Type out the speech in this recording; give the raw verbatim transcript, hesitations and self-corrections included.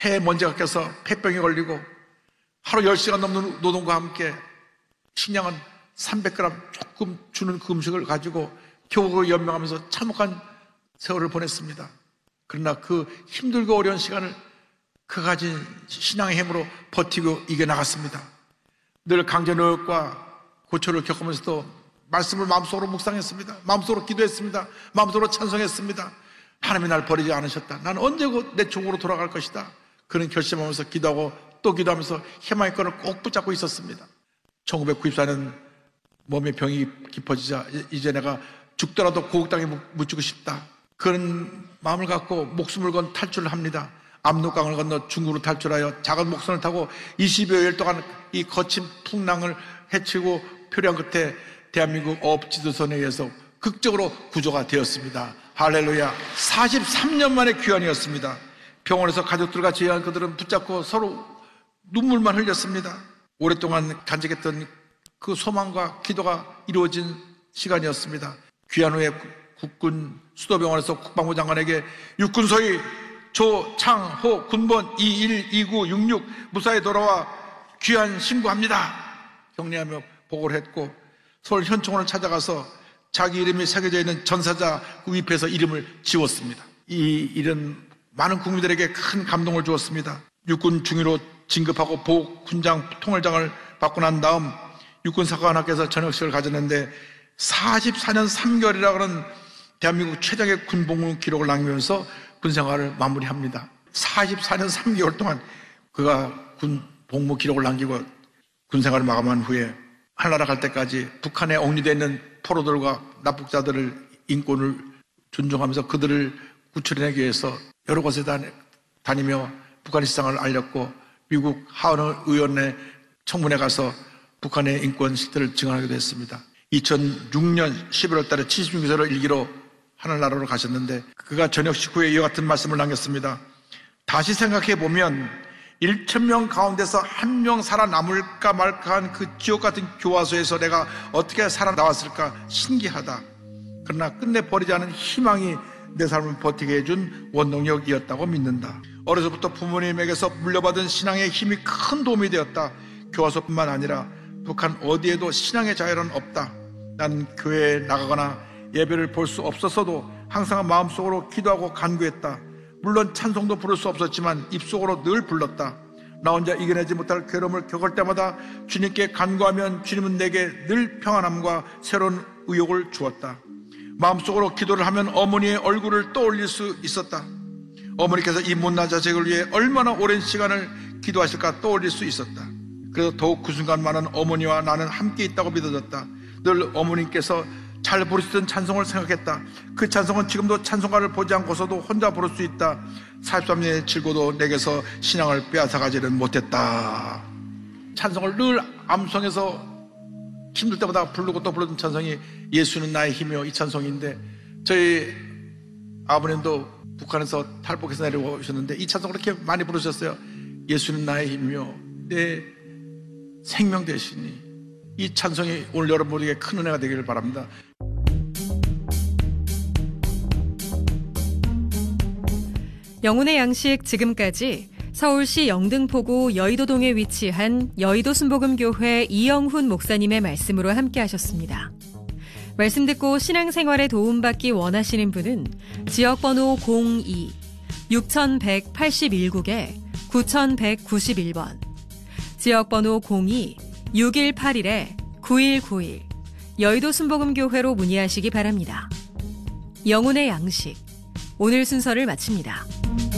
폐에 먼지가 껴서 폐병에 걸리고 하루 열 시간 넘는 노동과 함께 식량은 삼백 그램 조금 주는 그 음식을 가지고 겨우 연명하면서 참혹한 세월을 보냈습니다. 그러나 그 힘들고 어려운 시간을 그 가진 신앙의 힘으로 버티고 이겨나갔습니다. 늘 강제노역과 고초를 겪으면서도 말씀을 마음속으로 묵상했습니다. 마음속으로 기도했습니다. 마음속으로 찬송했습니다. 하나님이 날 버리지 않으셨다. 나는 언제 내 종으로 돌아갈 것이다. 그런 결심하면서 기도하고 또 기도하면서 희망의 끈을 꼭 붙잡고 있었습니다. 천구백구십사 년 몸의 병이 깊어지자 이제 내가 죽더라도 고국 땅에 묻히고 싶다. 그런 마음을 갖고 목숨을 건 탈출을 합니다. 압록강을 건너 중국으로 탈출하여 작은 목선을 타고 이십여 일 동안 이 거친 풍랑을 헤치고 표류한 끝에 대한민국 어업지도선에 의해서 극적으로 구조가 되었습니다. 할렐루야. 사십삼 년 만에 귀환이었습니다. 병원에서 가족들과 제외한 그들은 붙잡고 서로 눈물만 흘렸습니다. 오랫동안 간직했던 그 소망과 기도가 이루어진 시간이었습니다. 귀환 후에 국군 수도병원에서 국방부 장관에게 육군소위 조창호 군번 이일이구육육 무사히 돌아와 귀환 신고합니다. 격려하며 보고를 했고 서울 현충원을 찾아가서 자기 이름이 새겨져 있는 전사자 그 위패에서 이름을 지웠습니다. 이 일은 많은 국민들에게 큰 감동을 주었습니다. 육군 중위로 진급하고 보군장 통월장을 받고 난 다음 육군사관학교에서 전역식을 가졌는데 사십사 년 삼 개월이라고 하는 대한민국 최장의 군복무 기록을 남기면서 군생활을 마무리합니다. 사십사 년 삼 개월 동안 그가 군 복무 기록을 남기고 군생활을 마감한 후에 하늘나라 갈 때까지 북한에 억류되어 있는 포로들과 납북자들을 인권을 존중하면서 그들을 구출해내기 위해서 여러 곳에 다니며 북한의 시상을 알렸고 미국 하원 의원회 청문회 가서 북한의 인권 실태를 증언하기도 했습니다. 이천육 년 십일월 달에 칠십육 세로 일기로 하늘나라로 가셨는데 그가 전역식 후에 이와 같은 말씀을 남겼습니다. 다시 생각해보면 일천 명 가운데서 한 명 살아남을까 말까 한 그 지옥 같은 교화소에서 내가 어떻게 살아나왔을까 신기하다. 그러나 끝내 버리지 않은 희망이 내 삶을 버티게 해준 원동력이었다고 믿는다. 어려서부터 부모님에게서 물려받은 신앙의 힘이 큰 도움이 되었다. 교화소뿐만 아니라 북한 어디에도 신앙의 자유는 없다. 나는 교회에 나가거나 예배를 볼 수 없었어도 항상 마음속으로 기도하고 간구했다. 물론 찬송도 부를 수 없었지만 입속으로 늘 불렀다. 나 혼자 이겨내지 못할 괴로움을 겪을 때마다 주님께 간구하면 주님은 내게 늘 평안함과 새로운 의욕을 주었다. 마음속으로 기도를 하면 어머니의 얼굴을 떠올릴 수 있었다. 어머니께서 이 못난 자식을 위해 얼마나 오랜 시간을 기도하실까 떠올릴 수 있었다. 그래서 더욱 그 순간만은 어머니와 나는 함께 있다고 믿어졌다. 늘 어머니께서 잘 부르시던 찬송을 생각했다. 그 찬송은 지금도 찬송가를 보지 않고서도 혼자 부를 수 있다. 사십삼 년의 질고도 내게서 신앙을 빼앗아가지는 못했다. 찬송을 늘 암송해서 힘들 때마다 부르고 또 부르던 찬송이 예수는 나의 힘이요 이 찬송인데 저희 아버님도 북한에서 탈북해서 내려오셨는데 이 찬송을 그렇게 많이 부르셨어요. 예수는 나의 힘이요 내 생명 되시니. 이 찬송이 오늘 여러분에게 큰 은혜가 되기를 바랍니다. 영혼의 양식 지금까지 서울시 영등포구 여의도동에 위치한 여의도 순복음교회 이영훈 목사님의 말씀으로 함께 하셨습니다. 말씀 듣고 신앙생활에 도움받기 원하시는 분은 지역번호 공이 육천백팔십일 국에 구천백구십일 번 지역번호 공이 육일팔일 구일구일 여의도 순복음교회로 문의하시기 바랍니다. 영혼의 양식 오늘 순서를 마칩니다.